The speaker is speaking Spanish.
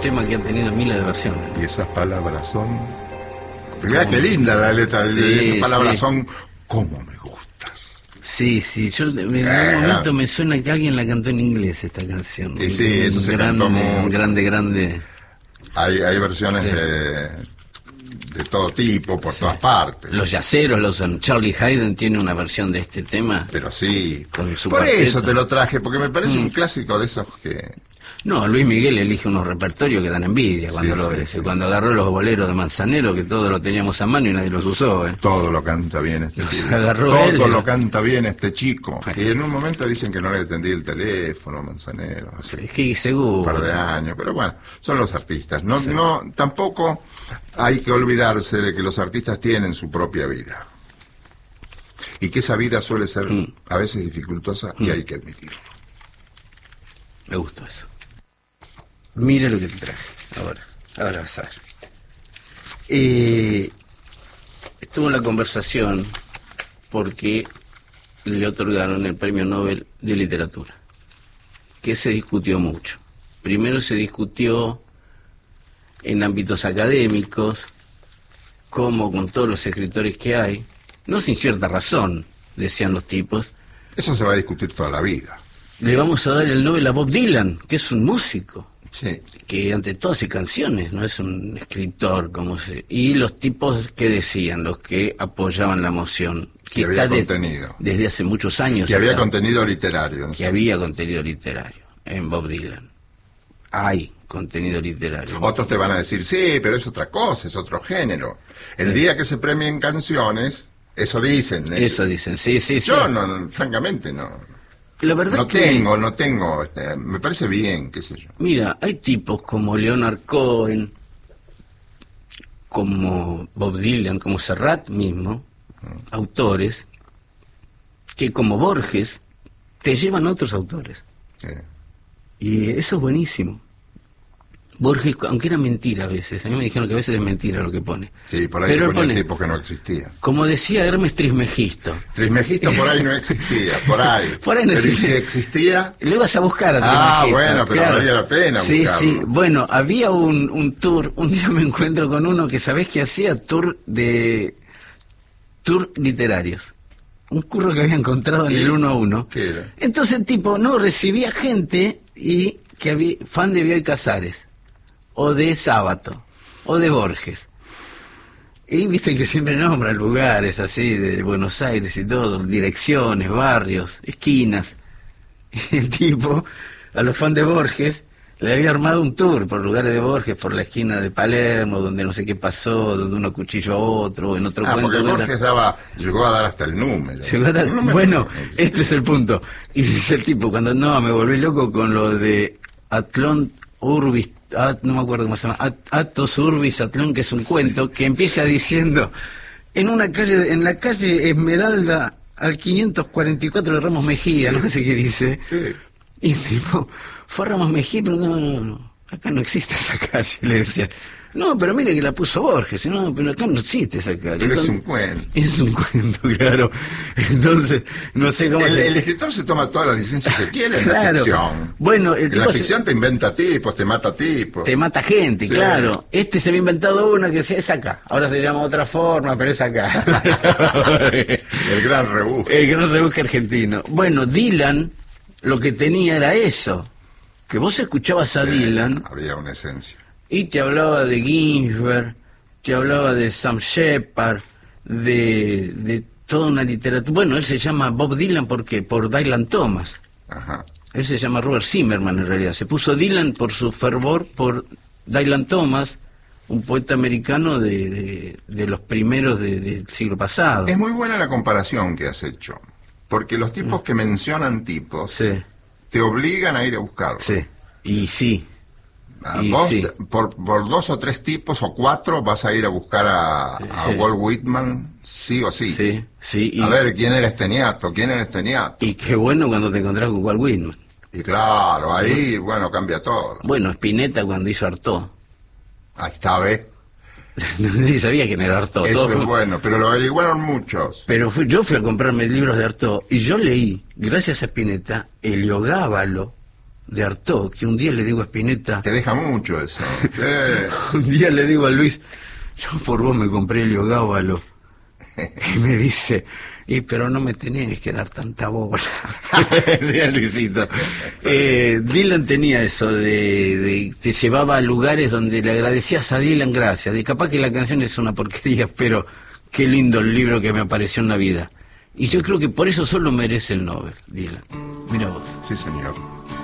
tema que han tenido miles de versiones. Y esas palabras son... Mirá qué linda la letra, esas palabras son... ¿Cómo me gustas? Sí, yo en algún momento me suena que alguien la cantó en inglés esta canción. Y sí, eso se cantó mucho. Grande. Hay versiones de todo tipo, por todas partes. Los yaceros lo usan. Charlie Haydn tiene una versión de este tema. Pero sí, con su por cuarteto. eso te lo traje, porque me parece un clásico de esos que... No, Luis Miguel elige unos repertorios que dan envidia cuando lo ves. Cuando agarró los boleros de Manzanero, que todos los teníamos a mano y nadie los usó. Todo lo canta bien este chico. Todo lo canta bien este chico. Y en un momento dicen que no le atendí el teléfono, Manzanero. Así, es que seguro. Un par de años, pero bueno, son los artistas. No, tampoco hay que olvidarse de que los artistas tienen su propia vida. Y que esa vida suele ser a veces dificultosa y hay que admitirlo. Me gustó eso. Mira lo que te traje. Ahora vas a ver. Estuvo en la conversación porque le otorgaron el Premio Nobel de Literatura, que se discutió mucho. Primero se discutió en ámbitos académicos, como con todos los escritores que hay, no sin cierta razón, decían los tipos. Eso se va a discutir toda la vida. Le vamos a dar el Nobel a Bob Dylan, que es un músico. Sí. Que ante todo hace canciones, no es un escritor y los tipos que decían, los que apoyaban la moción, que había contenido desde hace muchos años, que había contenido literario, ¿no? Que había contenido literario en Bob Dylan. Hay contenido literario. Otros te van a decir, sí, pero es otra cosa, es otro género. El día que se premien canciones, eso dicen. Eso dicen, sí. Yo no, francamente no. La verdad no tengo, me parece bien, qué sé yo. Mira, hay tipos como Leonard Cohen, como Bob Dylan, como Serrat mismo, autores, que como Borges, te llevan a otros autores. Sí. Y eso es buenísimo. Borges, aunque era mentira a veces, a mí me dijeron que a veces es mentira lo que pone. Sí, por ahí pone tipos que no existían. Como decía Hermes Trismegisto. Trismegisto por ahí no existía, por ahí. Por ahí no existía. Pero si existía... Lo ibas a buscar a Trismegisto. Bueno, pero valía la pena buscarlo. Sí, bueno, había un tour, un día me encuentro con uno que sabés que hacía tour literarios. Un curro que había encontrado en el 1 a 1. ¿Qué era? Entonces el tipo no recibía gente y que había fan de Bioy Casares, o de Sábato, o de Borges. Y viste que siempre nombran lugares así, de Buenos Aires y todo, direcciones, barrios, esquinas. Y el tipo, a los fans de Borges, le había armado un tour por lugares de Borges, por la esquina de Palermo, donde no sé qué pasó, donde uno cuchilló a otro, en otro cuento. Porque Borges llegó a dar hasta el número. Bueno, este es el punto. Y dice el tipo, cuando me volví loco con lo de Atlón Urbis, no me acuerdo cómo se llama, Atos Urbis Atlón, que es un cuento, que empieza diciendo, en la calle Esmeralda, al 544 de Ramos Mejía, no sé qué dice. Sí. Y el tipo, fue a Ramos Mejía, pero no, acá no existe esa calle, le decía. No, pero mire que la puso Borges, no, pero acá no existe esa calle. Pero entonces, es un cuento. Es un cuento, claro. Entonces, no sé cómo el escritor se toma todas las licencias que quiere en la ficción. Bueno, en la ficción te inventa tipos, te mata tipos. Te mata gente, sí. Claro. Este se había inventado uno que decía, es acá. Ahora se llama de otra forma, pero es acá. El gran rebusque. El gran rebusque argentino. Bueno, Dylan, lo que tenía era eso. Que vos escuchabas a Dylan. Había una esencia. Y te hablaba de Ginsberg, te hablaba de Sam Shepard, de toda una literatura. Bueno, él se llama Bob Dylan por Dylan Thomas. Ajá. Él se llama Robert Zimmerman en realidad. Se puso Dylan por su fervor por Dylan Thomas, un poeta americano de los primeros del siglo pasado. Es muy buena la comparación que has hecho, porque los tipos que mencionan tipos te obligan a ir a buscarlos. Sí, y sí. Vos, por 2 o 3 tipos o 4 vas a ir a buscar a Walt Whitman, sí o sí. Sí. A ver, ¿quién era este niato? Y qué bueno cuando te encontrás con Walt Whitman. Y claro, ahí, bueno, cambia todo. Bueno, Spinetta cuando hizo Artaud. Ahí está, ¿ves? Nadie sabía quién era Artaud. Eso es bueno, pero lo averiguaron muchos. Pero yo fui a comprarme libros de Artaud y yo leí, gracias a Spinetta, Heliogábalo de Artaud, que un día le digo a Spinetta... Te deja mucho eso. Un día le digo a Luis, yo por vos me compré el Gábalo. Y me dice, pero no me tenías que dar tanta bola. Decía Luisito. Dylan tenía eso de te llevaba a lugares donde le agradecías a Dylan gracias. De capaz que la canción es una porquería, pero qué lindo el libro que me apareció en la vida. Y yo creo que por eso solo merece el Nobel, Dylan. Mira vos. Sí, señor.